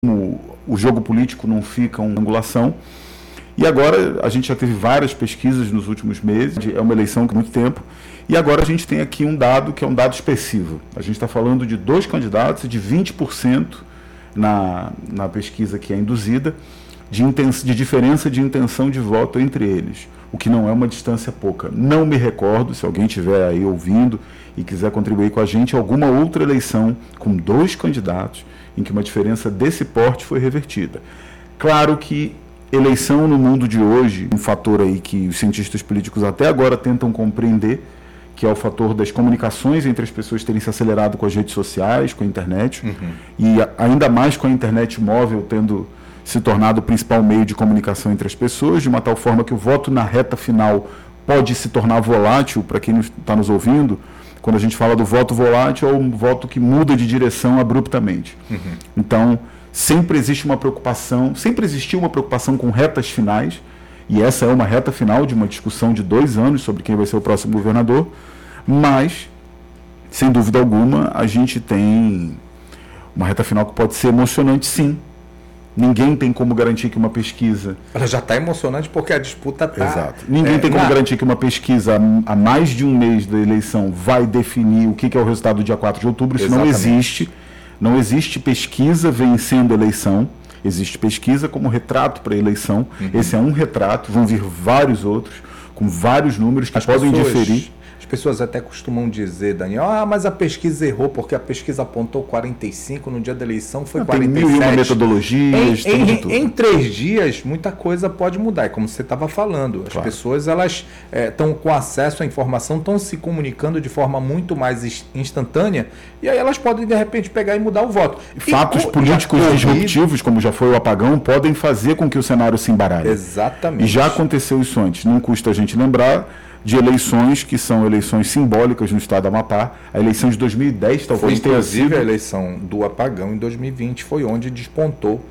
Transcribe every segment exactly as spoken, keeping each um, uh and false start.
o jogo político não fica uma angulação. E agora a gente já teve várias pesquisas nos últimos meses, é uma eleição que há muito tempo, e agora a gente tem aqui um dado que é um dado expressivo. A gente está falando de dois candidatos e de vinte por cento na, na pesquisa que é induzida, de, intens, de diferença de intenção de voto entre eles, o que não é uma distância pouca. Não me recordo, se alguém estiver aí ouvindo e quiser contribuir com a gente, alguma outra eleição com dois candidatos em que uma diferença desse porte foi revertida. Claro que eleição no mundo de hoje, um fator aí que os cientistas políticos até agora tentam compreender, que é o fator das comunicações entre as pessoas terem se acelerado com as redes sociais, com a internet, uhum. e ainda mais com a internet móvel tendo se tornado o principal meio de comunicação entre as pessoas, de uma tal forma que o voto na reta final pode se tornar volátil. Para quem está nos ouvindo, quando a gente fala do voto volátil, é um voto que muda de direção abruptamente. Uhum. Então, sempre existe uma preocupação, sempre existiu uma preocupação com retas finais, e essa é uma reta final de uma discussão de dois anos sobre quem vai ser o próximo governador, mas, sem dúvida alguma, a gente tem uma reta final que pode ser emocionante, sim. Ninguém tem como garantir que uma pesquisa... Ela já está emocionante porque a disputa está... Exato. Ninguém é, tem como na... garantir que uma pesquisa há mais de um mês da eleição vai definir o que é o resultado do dia quatro de outubro. Isso Exatamente. Não existe. Não existe pesquisa vencendo a eleição. Existe pesquisa como retrato para a eleição. Uhum. Esse é um retrato. Vão vir vários outros, com vários números que As podem pessoas... diferir. As pessoas até costumam dizer, Daniel, ah, mas a pesquisa errou, porque a pesquisa apontou quarenta e cinco, no dia da eleição foi não, quarenta e sete. Tem mil e uma metodologias. Em, em, em três dias, muita coisa pode mudar, é como você estava falando. As claro. pessoas elas estão é, com acesso à informação, estão se comunicando de forma muito mais instantânea, e aí elas podem, de repente, pegar e mudar o voto. Fatos e, políticos já disruptivos, como já foi o apagão, podem fazer com que o cenário se embaralhe. Exatamente. E já aconteceu isso antes. Não custa a gente lembrar de eleições que são eleições simbólicas no estado do Amapá. A eleição de dois mil e dez talvez tenha sido... Inclusive a eleição do apagão em dois mil e vinte foi onde despontou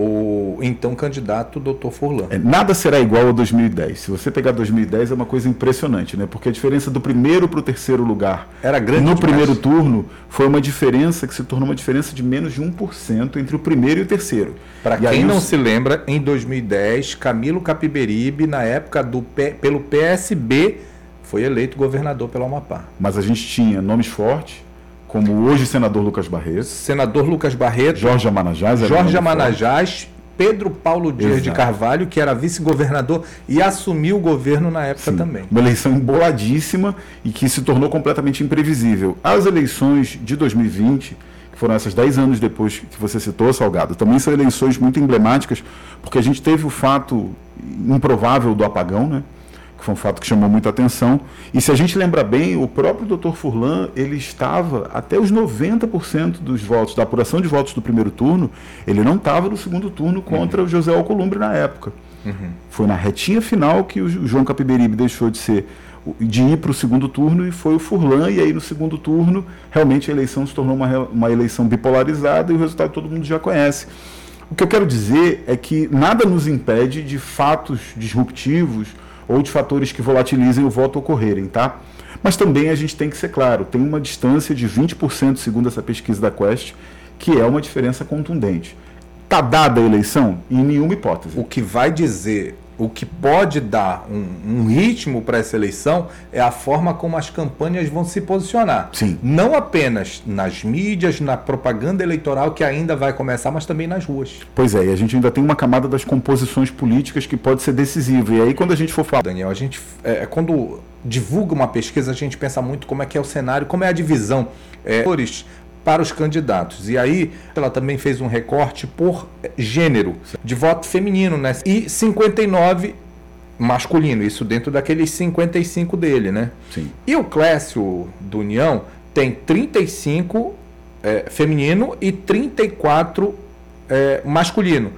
o então candidato doutor Furlan. É, nada será igual a dois mil e dez. Se você pegar dois mil e dez é uma coisa impressionante, né? Porque a diferença do primeiro para o terceiro lugar era grande no demais. Primeiro turno foi uma diferença que se tornou uma diferença de menos de um por cento entre o primeiro e o terceiro. Para quem não os... se lembra, em dois mil e dez, Camilo Capiberibe, na época do P... pelo P S B, foi eleito governador pelo Amapá. Mas a gente tinha nomes fortes, como hoje o senador Lucas Barreto. Senador Lucas Barreto. Jorge Amanajás. Jorge Amanajás, Pedro Paulo Dias Exato. de Carvalho, que era vice-governador e assumiu o governo na época Sim, também. Uma eleição emboladíssima e que se tornou completamente imprevisível. As eleições de dois mil e vinte, que foram essas dez anos depois que você citou, Salgado, também são eleições muito emblemáticas, porque a gente teve o fato improvável do apagão, né? Que foi um fato que chamou muita atenção. E se a gente lembra bem, o próprio doutor Furlan, ele estava até os noventa por cento dos votos, da apuração de votos do primeiro turno, ele não estava no segundo turno contra uhum. o José Alcolumbre na época. Uhum. Foi na retinha final que o João Capiberibe deixou de ser, de ir para o segundo turno, e foi o Furlan, e aí no segundo turno, realmente a eleição se tornou uma, uma eleição bipolarizada, e o resultado todo mundo já conhece. O que eu quero dizer é que nada nos impede de fatos disruptivos ou de fatores que volatilizem o voto ocorrerem, tá? Mas também a gente tem que ser claro, tem uma distância de vinte por cento, segundo essa pesquisa da Quest, que é uma diferença contundente. Está dada a eleição? Em nenhuma hipótese. O que vai dizer, o que pode dar um, um ritmo para essa eleição é a forma como as campanhas vão se posicionar. Sim. Não apenas nas mídias, na propaganda eleitoral que ainda vai começar, mas também nas ruas. Pois é, e a gente ainda tem uma camada das composições políticas que pode ser decisiva. E aí quando a gente for falar... Daniel, a gente, é, quando divulga uma pesquisa, a gente pensa muito como é que é o cenário, como é a divisão é, para os candidatos. E aí ela também fez um recorte por gênero de voto feminino, né? E cinquenta e nove masculino, isso dentro daqueles cinquenta e cinco dele, né? Sim. E o Clécio do União tem trinta e cinco é, feminino e trinta e quatro é, masculino.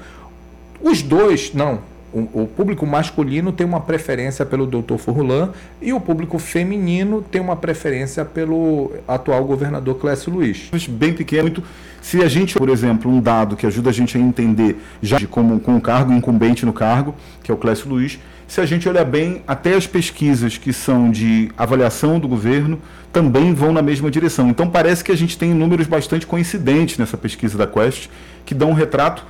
Os dois, não, o, o público masculino tem uma preferência pelo doutor Furlan e o público feminino tem uma preferência pelo atual governador Clécio Luiz. Bem pequeno, muito. Se a gente, por exemplo, um dado que ajuda a gente a entender já de como com o cargo incumbente no cargo, que é o Clécio Luiz, se a gente olhar bem, até as pesquisas que são de avaliação do governo também vão na mesma direção. Então parece que a gente tem números bastante coincidentes nessa pesquisa da Quest, que dão um retrato